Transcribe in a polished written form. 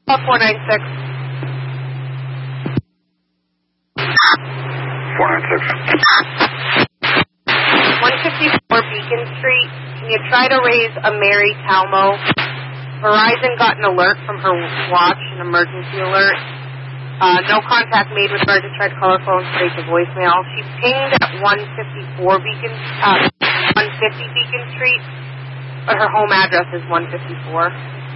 496. 496. 154 Beacon Street. Can you try to raise a Mary Talmo? Verizon got an alert from her watch, an emergency alert. No contact made with her. I just tried to call her phone straight to voicemail. She pinged at 150 Beacon Street, but her home address is 154.